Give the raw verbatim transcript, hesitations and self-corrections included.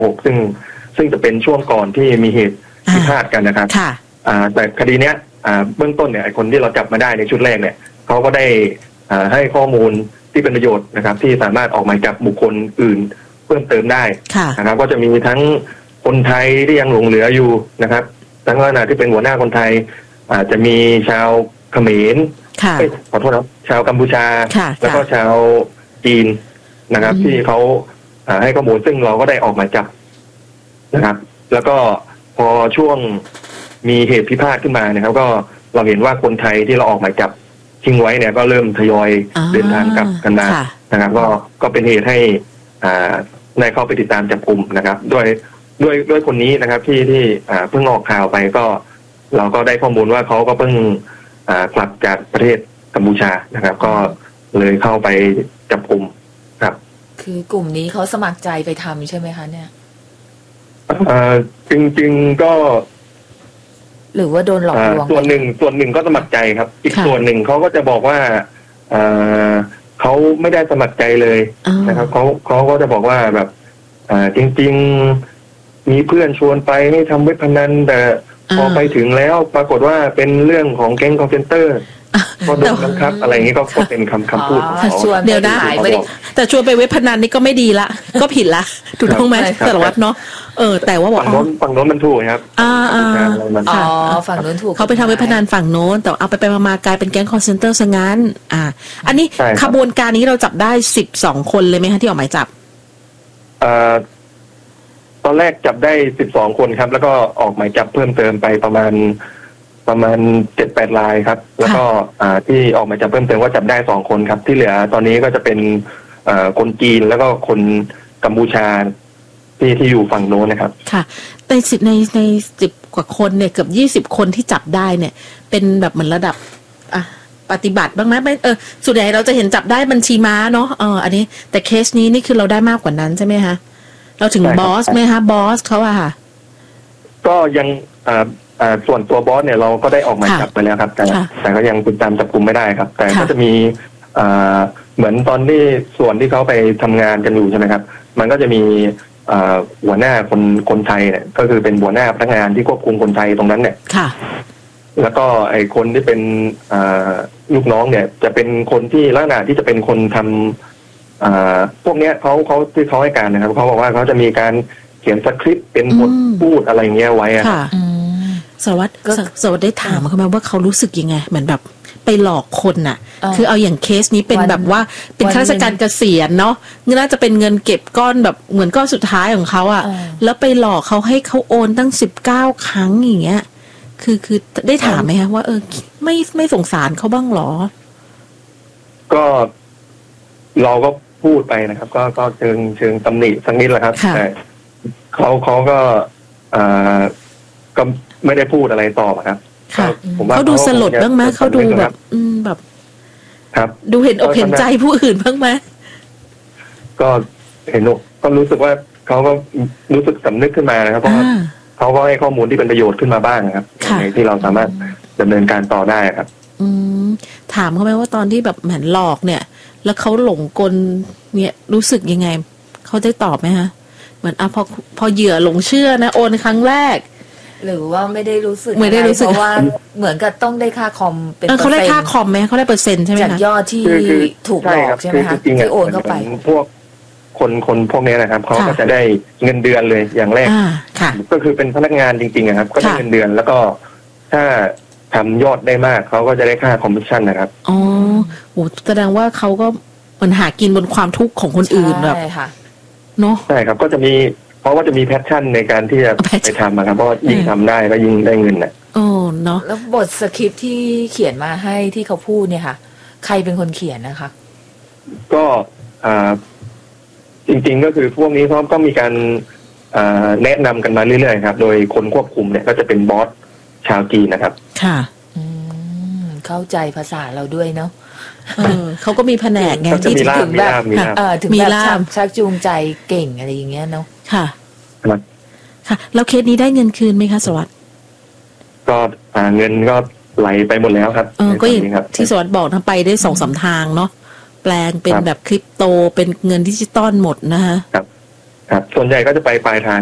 หกซึ่งซึ่งจะเป็นช่วงก่อนที่มีเหตุพิพาทกันนะครับอ่าแต่คดีเนี้ยอ่าเบื้องต้นเนี่ยคนที่เราจับมาได้ในชุดแรกเนี่ยเขาก็ได้อ่าให้ข้อมูลที่เป็นประโยชน์นะครับที่สามารถออกหมายจับบุคคลอื่นเพิ่มเติมได้นะครับก็จะมีทั้งคนไทยที่ยังหลงเหลืออยู่นะครับทั้งขณะที่เป็นหัวหน้าคนไทยอาจจะมีชาวเขมรขอโทษนะชาวกัมพูชาแล้วก็ชาวจีนนะครับที่เขาให้ข้อมูลซึ่งเราก็ได้ออกหมายจับนะครับแล้วก็พอช่วงมีเหตุพิพาทขึ้นมานะครับก็เราเห็นว่าคนไทยที่เราออกหมายจับทิ้งไว้เนี่ยก็เริ่มทยอยเดินทางกลับกันมานะครับก็ก็เป็นเหตุให้อ่าได้เข้าไปติดตามจับกลุ่มนะครับด้วยด้วยด้วยคนนี้นะครับที่ที่อ่าเพิ่งออกข่าวไปก็เราก็ได้ข้อมูลว่าเขาก็เพิ่งอ่ากลับจากประเทศกัมพูชานะครับก็เลยเข้าไปจับกลุ่มครับคือกลุ่มนี้เขาสมัครใจไปทำใช่ไหมคะเนี่ยอ่าจริงๆก็หรือว่าโดนหลอกลวงส่วนหนึ่งส่วนหนึ่งก็สมัครใจครับอีกส่วนหนึ่งเขาก็จะบอกว่าเขาไม่ได้สมัครใจเลยนะครับเขาเขาก็จะบอกว่าแบบจริงๆมีเพื่อนชวนไปให้ทำเว็บพนันแต่พอไปถึงแล้วปรากฏว่าเป็นเรื่องของแก๊งคอลเซ็นเตอร์ก็โดนบังคับอะไรอย่างนี้ก็เป็นคำคำพูดของเขาเดี๋ยวนะแต่ชวนไปเว็บพนันนี่ก็ไม่ดีละก็ผิดละถูกต้องไหมสารวัตรเนาะเออแต่ว่าบอกฝั่งโน้นฝั่งโน้นมันถูกครับอ่าอ่าอ๋อฝั่งโน้นถูกเขาไปทำเว็บพนันฝั่งโน้นแต่เอาไปไปมากลายเป็นแก๊งคอลเซ็นเตอร์ซะงั้นอ่าอันนี้ขบวนการนี้เราจับได้สิบสองคนเลยไหมคะที่ออกหมายจับเอ่อตอนแรกจับได้สิบสองคนครับแล้วก็ออกหมายจับเพิ่มเติมไปประมาณประมาณเจ็ดแปดรายครับแล้วก็อ่าที่ออกหมายจับเพิ่มเติมว่าจับได้สองคนครับที่เหลือตอนนี้ก็จะเป็นอ่าคนจีนแล้วก็คนกัมพูชาที่ที่อยู่ฝั่งโน้นนะครับค่ะในสิบในในสิบกว่าคนเนี่ยเกือบยี่สิบคนที่จับได้เนี่ยเป็นแบบเหมือนระดับอ่ะปฏิบัติบ้างไหมไม่เออส่วนใหญ่เราจะเห็นจับได้บัญชีม้าเนาะเอออันนี้แต่เคสนี้นี่คือเราได้มากกว่านั้นใช่ไหมคะเราถึงบอสไหมคะบอสเขาอะค่ะก็ยังอ่าอ่าส่วนตัวบอสเนี่ยเราก็ได้ออกหมายจับไปแล้วครับแต่แต่ก็ยังติดตามจับกุมไม่ได้ครับแต่ก็จะมีอ่าเหมือนตอนที่ส่วนที่เขาไปทำงานกันอยู่ใช่ไหมครับมันก็จะมีหัวหน้าคนคนไทยเนี่ยก็คือเป็นหัวหน้าพนักงานที่ควบคุมคนไทยตรงนั้นเนี่ยแล้วก็ไอ้คนที่เป็นลูกน้องเนี่ยจะเป็นคนที่ลักษณะที่จะเป็นคนทำพวกเนี้ยเขาเขาที่เขาให้การนะครับเขาบอกว่าเขาจะมีการเขียนสคริปต์เป็นบทพูดอะไรเงี้ยไว้อะสวัสดิ์สวัสดิ์ได้ถามเขาไหมว่าเขารู้สึกยังไงเหมือนแบบไปหลอกคนน่ะคือเอาอย่างเคสนี้เป็นแบบว่าเป็นข้าราชการเกษียณเนาะน่าจะเป็นเงินเก็บก้อนแบบเหมือนก้อนสุดท้ายของเขาอ่ะแล้วไปหลอกเขาให้เขาโอนตั้งสิบเก้าครั้งอย่างเงี้ยคือคือได้ถามไหมคะว่าเออไม่ไม่สงสารเขาบ้างหรอก็เราก็พูดไปนะครับก็ก็เชิงเชิงตำหนิสักนิดแหละครับแต่เขาเขาก็อ่าก็ไม่ได้พูดอะไรต่อครับเขาดูสลดบ้างไหมเขาดูแบบอืมแบบครับดูเห็นอกเห็นใจผู้อื่นบ้างไหมก็เห็นก็รู้สึกว่าเขาก็รู้สึกสำนึกขึ้นมานะครับเพราะเขาก็ให้ข้อมูลที่เป็นประโยชน์ขึ้นมาบ้างครับที่เราสามารถดำเนินการต่อได้ครับอืมถามเขาไหมว่าตอนที่แบบเหมือนหลอกเนี่ยแล้วเขาหลงกลเนี่ยรู้สึกยังไงเขาได้ตอบไหมฮะเหมือนอ่ะพอพอเหยื่อหลงเชื่อนะโอนครั้งแรกหรือว่าไม่ได้รู้สึกไม่ได้รู้สึกเพราะว่าเหมือนกับต้องได้ค่าคอมเป็นเปอร์เซ็นต์เขาได้ค่าคอมไหมเขาได้เปอร์เซ็นต์ใช่ไหมคะจากยอดที่ถูกหลอกใช่ไหมคะที่โอนเข้าไปพวกคนคนพวกนี้นะครับเขาก็จะได้เงินเดือนเลยอย่างแรกก็คือเป็นพนักงานจริงๆครับก็ได้เงินเดือนแล้วก็ถ้าทำยอดได้มากเขาก็จะได้ค่าคอมมิชชั่นนะครับอ๋อโหแสดงว่าเขาก็มันหากินบนความทุกข์ของคนอื่นแบบเนาะใช่ครับก็จะมีเพราะว่าจะมีแพชชั่นในการที่จะไปทำนะครับเพราะยิ่งทำได้ก็ยิ่งได้เงินน่ะโอ้เนาะแล้วบทสคริปต์ที่เขียนมาให้ที่เขาพูดเนี่ยค่ะใครเป็นคนเขียนนะคะก็อ่าจริงๆก็คือพวกนี้เขาก็มีการอ่าแนะนำกันมาเรื่อยๆครับโดยคนควบคุมเนี่ยก็จะเป็นบอสชาวจีนนะครับค่ะอืมเข้าใจภาษาเราด้วยเนาะเออเขาก็มีแผนกไงที่ถึงแบบเออถึงแบบชักจูงใจเก่งอะไรอย่างเงี้ยเนาะค่ะค่ะแล้วเคสนี้ได้เงินคืนไหมคะสวัสดิ์ก็เงินก็ไหลไปหมดแล้วครับเออก็อย่างที่สวัสดิ์บอกทำไปได้สองสามทางเนาะแปลงเป็นแบบคริปโตเป็นเงินดิจิตอลหมดนะคะครับครับส่วนใหญ่ก็จะไปปลายทาง